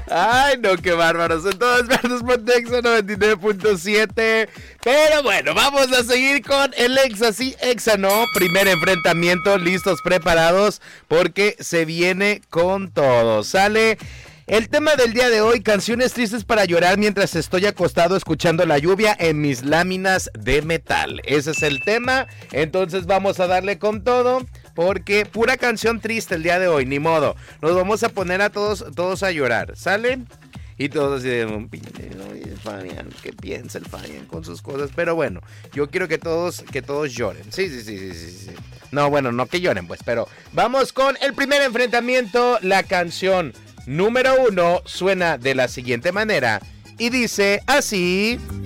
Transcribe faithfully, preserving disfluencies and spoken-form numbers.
Ay, no, qué bárbaros. En todas partes, Pontexa noventa y nueve punto siete. Pero bueno, vamos a seguir con el Exa sí, Exa no. Primer enfrentamiento, listos, preparados, porque se viene con todo. Sale el tema del día de hoy: canciones tristes para llorar mientras estoy acostado escuchando la lluvia en mis láminas de metal. Ese es el tema. Entonces vamos a darle con todo, porque pura canción triste el día de hoy, ni modo. Nos vamos a poner a todos, todos a llorar, ¿sale? Y todos así de, oye, Fabián, ¿qué piensa el Fabián con sus cosas? Pero bueno, yo quiero que todos, que todos lloren. Sí, sí, sí, sí, sí, sí. No, bueno, no que lloren, pues, pero vamos con el primer enfrentamiento. La canción número uno suena de la siguiente manera y dice así.